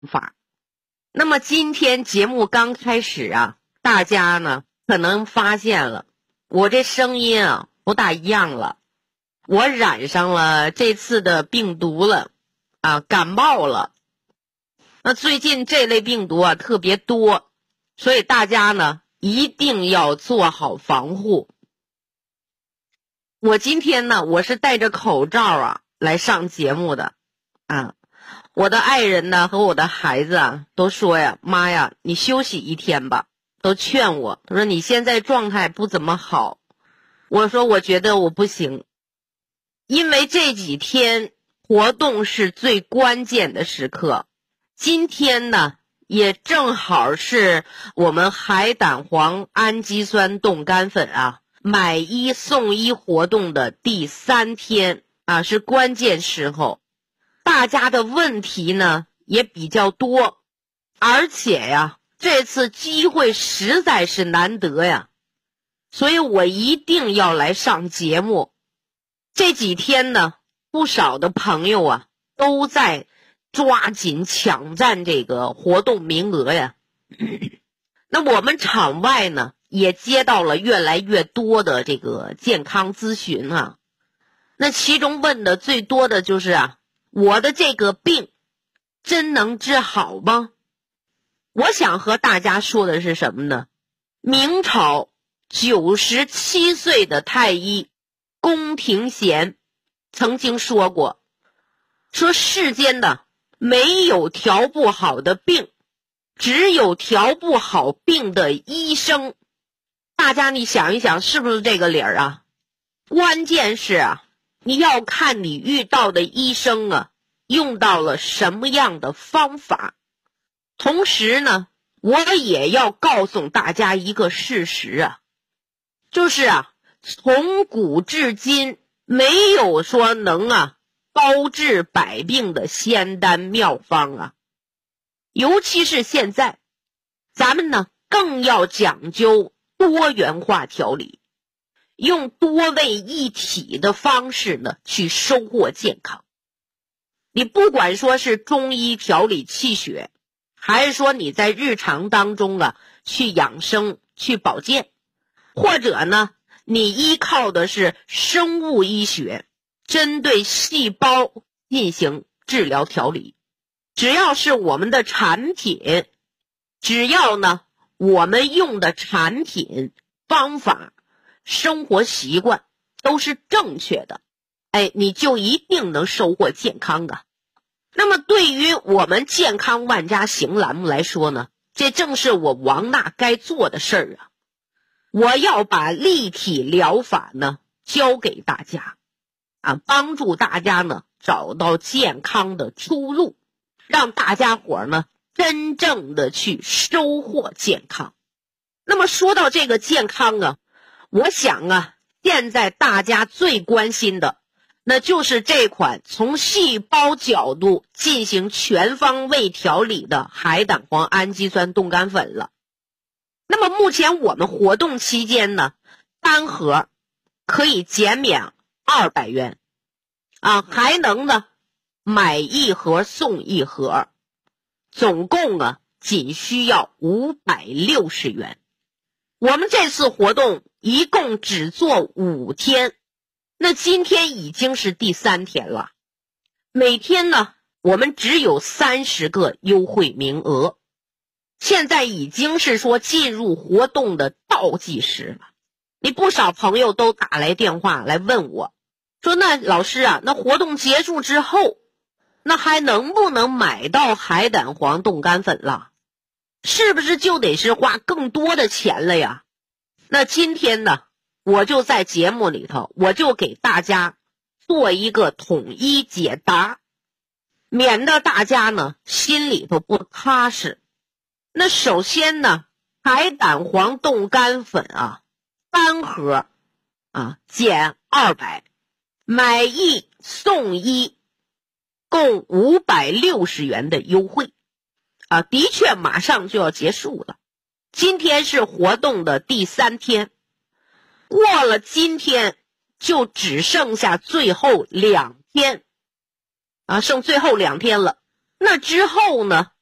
法。那么今天节目刚开始啊，大家呢可能发现了我这声音啊不大一样了，我染上了这次的病毒了啊，感冒了。那最近这类病毒啊特别多，所以大家呢一定要做好防护。我今天呢我是戴着口罩啊来上节目的啊。我的爱人呢和我的孩子啊都说呀，妈呀，你休息一天吧，都劝我，他说你现在状态不怎么好。我说我觉得我不行，因为这几天活动是最关键的时刻。今天呢也正好是我们海胆黄氨基酸冻干粉啊买1送1活动的第3天啊，是关键时候。大家的问题呢也比较多，而且呀这次机会实在是难得呀，所以我一定要来上节目。这几天呢不少的朋友啊都在抓紧抢占这个活动名额呀。那我们场外呢也接到了越来越多的这个健康咨询啊，那其中问的最多的就是啊，我的这个病真能治好吗？我想和大家说的是什么呢？明朝97岁的太医宫廷贤曾经说过，说世间的没有调不好的病，只有调不好病的医生。大家你想一想是不是这个理儿啊？关键是啊，你要看你遇到的医生啊用到了什么样的方法。同时呢我也要告诉大家一个事实啊，就是啊从古至今没有说能啊包治百病的仙丹妙方啊。尤其是现在咱们呢更要讲究多元化调理，用多位一体的方式呢去收获健康。你不管说是中医调理气血，还是说你在日常当中啊去养生去保健，或者呢你依靠的是生物医学针对细胞进行治疗调理，只要是我们的产品，只要呢我们用的产品方法生活习惯都是正确的，你就一定能收获健康啊。那么对于我们健康万家行栏目来说呢，这正是我王娜该做的事儿啊。我要把立体疗法呢教给大家啊，帮助大家呢找到健康的出路，让大家伙呢真正的去收获健康。那么说到这个健康啊，我想啊现在大家最关心的那就是这款从细胞角度进行全方位调理的海胆黄氨基酸冻干粉了。那么目前我们活动期间呢，单盒可以减免200元啊，还能呢买1盒送1盒，总共啊仅需要560元。我们这次活动一共只做5天，那今天已经是第3天了。每天呢我们只有30个优惠名额，现在已经是说进入活动的倒计时了。你不少朋友都打来电话来问我，说那老师啊，那活动结束之后那还能不能买到海胆黄冻干粉了？是不是就得是花更多的钱了呀？那今天呢我就在节目里头我就给大家做一个统一解答，免得大家呢心里头不踏实。那首先呢海胆黄冻干粉啊单盒啊减200，买1送1，共560元的优惠啊，的确马上就要结束了。今天是活动的第3天，过了今天就只剩下最后2天啊，剩最后2天了。那之后呢